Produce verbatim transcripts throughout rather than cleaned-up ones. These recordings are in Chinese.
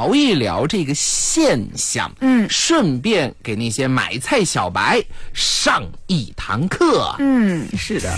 聊一聊这个现象， 嗯， 顺便给那些买菜小白上一堂课。 嗯，是的。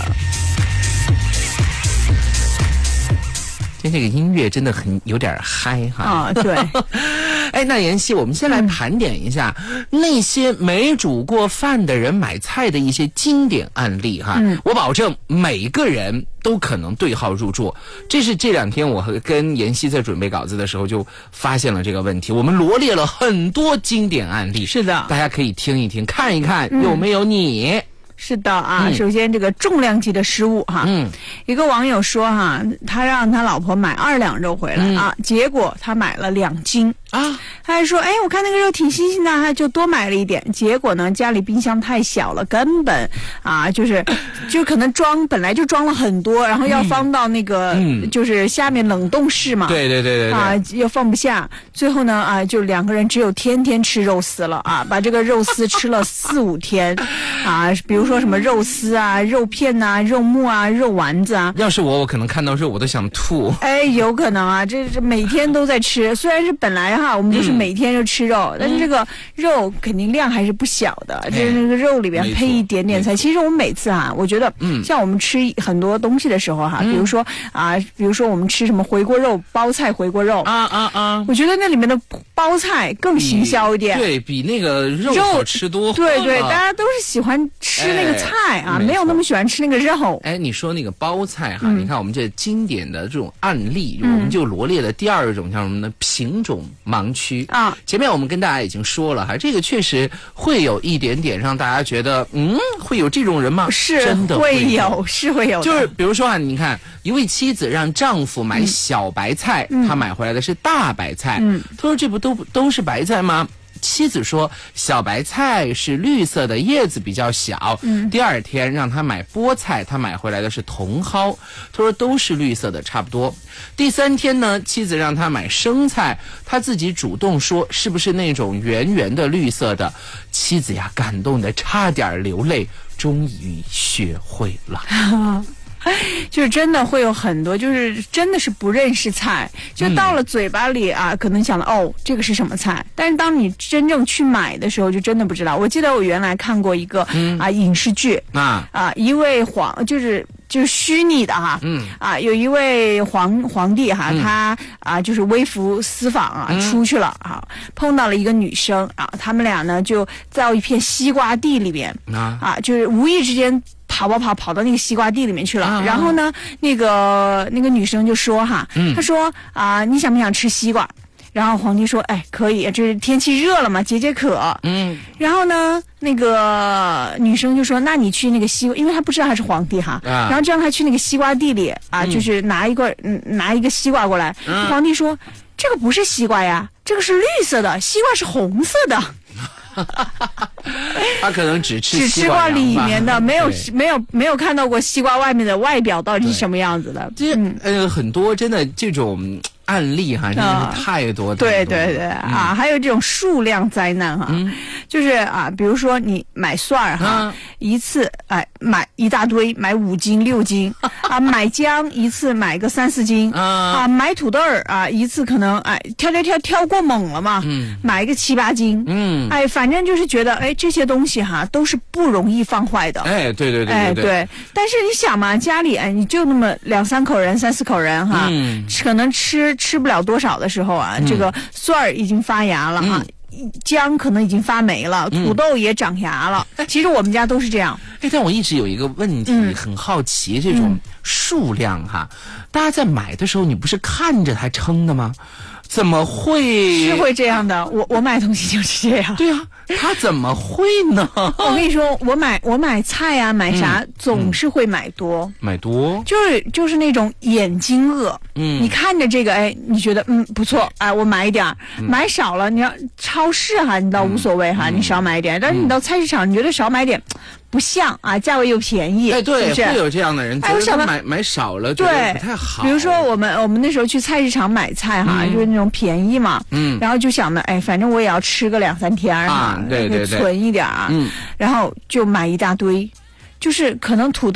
今天这个音乐真的很有点嗨哈啊，对。 哎，那妍希，我们先来盘点一下、嗯、那些没煮过饭的人买菜的一些经典案例哈。嗯，我保证每个人都可能对号入座。这是这两天我和跟妍希在准备稿子的时候就发现了这个问题。我们罗列了很多经典案例， 是的， 大家可以听一听，看一看有没有你。 嗯是的啊、嗯，首先这个重量级的失误哈， 嗯， 一个网友说哈，他让他老婆买二两肉回来、嗯、啊，结果他买了两斤啊， 他还说，哎，我看那个肉挺新鲜的，他就多买了一点，结果呢，家里冰箱太小了，根本啊，就是就可能装本来就装了很多，然后要放到那个、嗯、就是下面冷冻室嘛， 对对对对对， 啊，又放不下，最后呢啊，就两个人只有天天吃肉丝了啊，把这个肉丝吃了四五天啊，比如说。说什么肉丝啊、肉片啊、肉末啊、肉丸子啊。 要是我，我可能看到肉我都想吐。 哎，有可能啊，这这每天都在吃。虽然是本来哈，我们就是每天就吃肉，嗯、但是这个肉肯定量还是不小的。嗯、就是那个肉里边配一点点菜。其实我们每次哈，我觉得，嗯，像我们吃很多东西的时候哈，嗯、比如说啊，比如说我们吃什么回锅肉、包菜回锅肉啊啊啊， 我觉得那里面的包菜更行销一点， 对比那个肉好吃多。 对对，大家都是喜欢吃那。那个菜啊，没有那么喜欢吃那个肉。 哎，你说那个包菜哈，嗯、你看我们这经典的这种案例，嗯、我们就罗列了第二种叫什么呢？品种盲区啊。前面我们跟大家已经说了哈，这个确实会有一点点让大家觉得，嗯，会有这种人吗？ 是， 真的会有，是会有的。 就是比如说啊，你看一位妻子让丈夫买小白菜，嗯、他买回来的是大白菜，嗯、他说这不都都是白菜吗？妻子说小白菜是绿色的，叶子比较小。嗯，第二天让他买菠菜，他买回来的是茼蒿，他说都是绿色的，差不多。第三天呢，妻子让他买生菜，他自己主动说是不是那种圆圆的绿色的。妻子呀，感动的差点流泪，终于学会了。 就是真的会有很多，就是真的是不认识菜，就到了嘴巴里啊，嗯、可能想到哦，这个是什么菜，但是当你真正去买的时候，就真的不知道。我记得我原来看过一个、嗯、啊影视剧啊啊，一位皇就是就是虚拟的哈，嗯啊，有一位皇皇帝哈，嗯、他啊就是微服私访啊，嗯、出去了啊，碰到了一个女生啊，他们俩呢就在一片西瓜地里边啊啊，就是无意之间。跑跑跑跑到那个西瓜地里面去了，啊、然后呢，那个那个女生就说哈，嗯、她说啊、呃，你想不想吃西瓜？然后皇帝说，哎，可以，这是天气热了嘛，解解渴。嗯。然后呢，那个女生就说，那你去那个西瓜，因为她不知道他是皇帝哈，啊、然后就让他去那个西瓜地里啊，嗯、就是拿一个嗯拿一个西瓜过来。嗯、皇帝说，这个不是西瓜呀，这个是绿色的，西瓜是红色的。 他可能只吃只吃过里面的，没有没有没有看到过西瓜外面的外表到底是什么样子的。 这、嗯、呃很多真的这种案例哈，真的是太多了。 对对对、嗯、啊，还有这种数量灾难哈，嗯、就是啊，比如说你买蒜儿哈，啊、一次哎买一大堆，买五斤六斤啊，买姜一次买个三四斤啊, 啊，买土豆儿啊一次可能哎挑挑挑挑过猛了嘛，嗯，买一个七八斤，嗯，哎反正就是觉得哎这些东西哈都是不容易放坏的。 哎，对对对对哎对，但是你想嘛，家里哎你就那么两三口人、三四口人哈，嗯、可能吃。吃不了多少的时候啊，嗯、这个蒜儿已经发芽了哈、嗯，姜可能已经发霉了，土豆也长芽了。嗯、其实我们家都是这样。 哎，但我一直有一个问题，嗯、很好奇，这种数量哈，嗯、大家在买的时候，你不是看着它称的吗？怎么会？ 是会这样的，我我买东西就是这样。 对啊，他怎么会呢？ 我跟你说，我买我买菜啊，买啥、嗯、总是会买多， 买多就是就是那种眼睛饿。嗯，你看着这个，哎，你觉得嗯不错，哎，我买一点，嗯、买少了，你要超市哈，你倒无所谓哈，嗯、你少买一点，但是你到菜市场，你觉得少买点。不像啊，价位又便宜， 哎，对， 是是会有这样的人， 哎，我想买买少了，觉得不太好。 比如说我们我们那时候去菜市场买菜哈，嗯、就是那种便宜嘛，嗯，然后就想着，哎，反正我也要吃个两三天啊，对对对， 存一点啊，嗯，然后就买一大堆。就是可能土豆儿，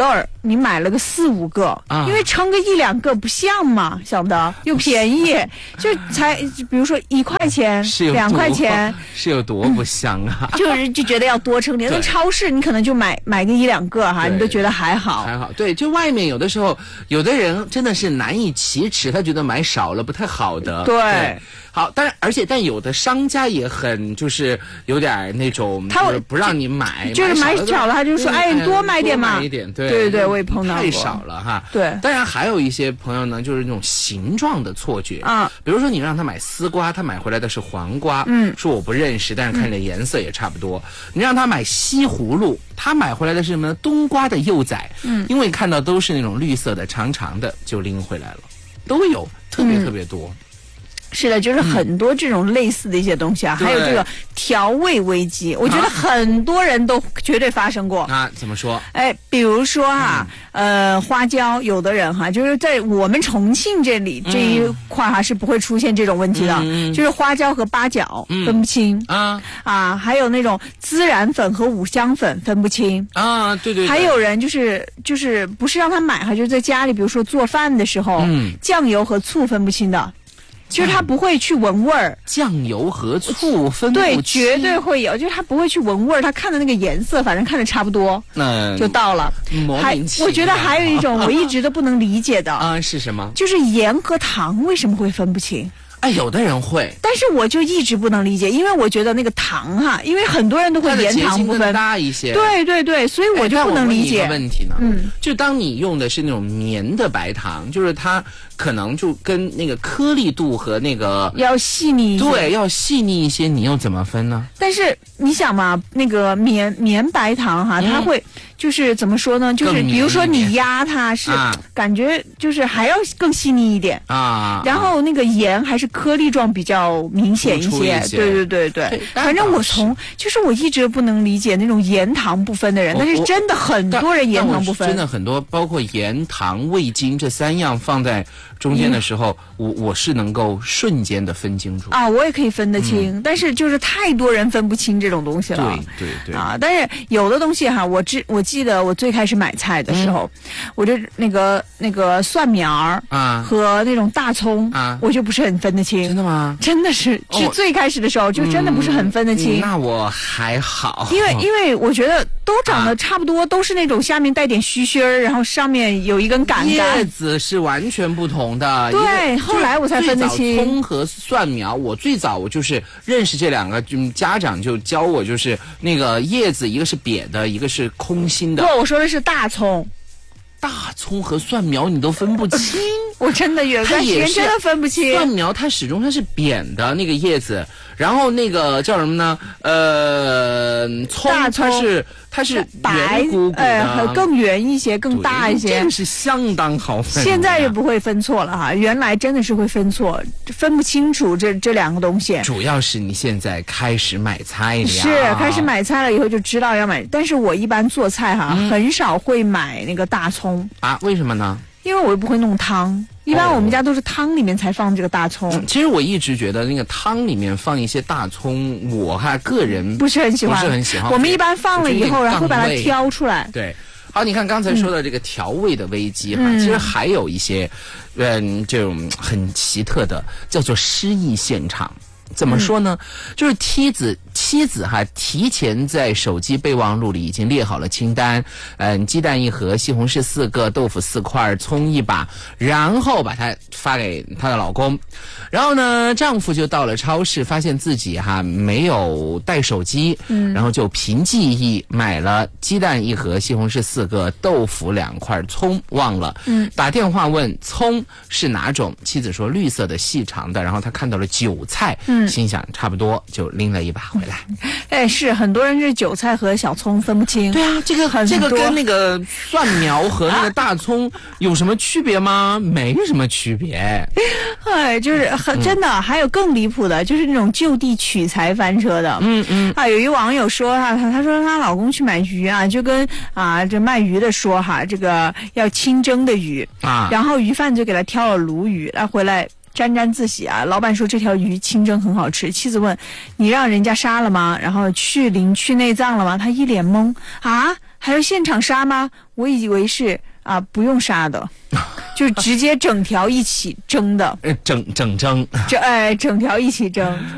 你买了个四五个， 啊、 因为称个一两个不像嘛，晓不得又便宜，就才比如说一块钱、两块钱， 是有多不香啊？ 嗯、就是就觉得要多称点。那超市你可能就买买个一两个哈，你都觉得还好， 还好。对，就外面有的时候，有的人真的是难以启齿，他觉得买少了不太好的。 对。 对好，但而且但有的商家也很就是有点那种，他不让你买， 就是买少了，他就说，哎，你多买点嘛， 多买一点，对对对，我也碰到过， 太少了哈。 对， 当然还有一些朋友呢，就是那种形状的错觉啊， 比如说你让他买丝瓜，他买回来的是黄瓜，嗯，说我不认识，但是看着颜色也差不多。你让他买西葫芦，他买回来的是什么呢？冬瓜的幼崽，嗯，因为看到都是那种绿色的、长长的，就拎回来了，都有，特别特别多。 嗯是的，就是很多这种类似的一些东西啊， 嗯、 还有这个调味危机，我觉得很多人都绝对发生过啊。怎么说？ 哎，比如说哈、嗯，呃，花椒，有的人哈，就是在我们重庆这里、嗯、这一块哈是不会出现这种问题的，嗯、就是花椒和八角分不清、 嗯、啊啊，还有那种孜然粉和五香粉分不清啊，对 对, 对。 还有人就是就是不是让他买哈，就是在家里，比如说做饭的时候，嗯，酱油和醋分不清的。就是他不会去闻味儿， 酱油和醋分不清， 对，绝对会有。就是他不会去闻味儿，他看的那个颜色，反正看着差不多， 那就到了。还，我觉得还有一种我一直都不能理解的啊，是什么？ 就是盐和糖为什么会分不清？ 哎，有的人会， 但是我就一直不能理解，因为我觉得那个糖哈，因为很多人都会盐糖不分， 大一些， 对对对，所以我就不能理解。 哎、问题呢，嗯，就当你用的是那种绵的白糖，就是它可能就跟那个颗粒度和那个要细腻一些， 对，要细腻一些，你又怎么分呢？ 但是你想嘛，那个绵绵白糖哈，它会。嗯就是怎么说呢？就是比如说你压它是感觉就是还要更细腻一点啊，然后那个盐还是颗粒状比较明显一些，对对对对。反正我从就是我一直不能理解那种盐糖不分的人，但是真的很多人盐糖不分， 真的很多，包括盐糖味精这三样放在中间的时候，嗯、我我是能够瞬间的分清楚啊，我也可以分得清，嗯、但是就是太多人分不清这种东西了， 对对对啊，但是有的东西哈，我知我。记得我最开始买菜的时候，嗯、我就那个那个蒜苗儿啊和那种大葱啊，我就不是很分得清。 真的吗？ 真的是，是最开始的时候、哦、就真的不是很分得清。 嗯、那我还好， 因为因为我觉得都长得差不多，啊、都是那种下面带点须须儿，然后上面有一根杆杆。 叶子是完全不同的。 对，后来我才分得清。 葱和蒜苗，我最早我就是认识这两个，就家长就教我，就是那个叶子一个是瘪的，一个是空心。 不，我说的是大葱， 大葱和蒜苗你都分不清， 我真的有段时间真的分不清。 蒜苗它始终它是扁的那个叶子，然后那个叫什么呢？呃，葱它是它是白鼓鼓的， 呃，更圆一些，更大一些， 这是相当好分。 现在也不会分错了哈，原来真的是会分错，分不清楚这这两个东西。 主要是你现在开始买菜了， 是开始买菜了以后就知道要买，但是我一般做菜哈，嗯、很少会买那个大葱啊，为什么呢？ 因为我又不会弄汤。一般我们家都是汤里面才放这个大葱、 嗯。其实我一直觉得那个汤里面放一些大葱，我哈个人不是很喜欢， 不是很喜欢。 我们一般放了以后，然后会把它挑出来。 对，好，你看刚才说的这个调味的危机哈，嗯、其实还有一些，嗯，这种很奇特的，叫做失忆现场。怎么说呢？嗯、就是妻子妻子哈提前在手机备忘录里已经列好了清单，嗯，鸡蛋一盒，西红柿四个，豆腐四块，葱一把，然后把它发给她的老公。然后呢，丈夫就到了超市，发现自己哈没有带手机，嗯，然后就凭记忆买了鸡蛋一盒，西红柿四个，豆腐两块，葱忘了，嗯，打电话问葱是哪种，妻子说绿色的细长的，然后他看到了韭菜，嗯，心想差不多就拎了一把回来。 哎，是很多人是韭菜和小葱分不清。 对啊，这个这个跟那个蒜苗和那个大葱有什么区别吗？没什么区别。 哎，就是很真的，还有更离谱的，就是那种就地取材翻车的。嗯嗯。啊，有一网友说哈，他他说她老公去买鱼啊，就跟啊这卖鱼的说哈，这个要清蒸的鱼啊，然后鱼贩就给他挑了鲈鱼，来回来。沾沾自喜啊！老板说这条鱼清蒸很好吃。妻子问：“你让人家杀了吗？然后去鳞去内脏了吗？”他一脸懵啊，还要现场杀吗？我以为是啊，不用杀的，就直接整条一起蒸的， 呃，整整蒸， 这哎，整条一起蒸。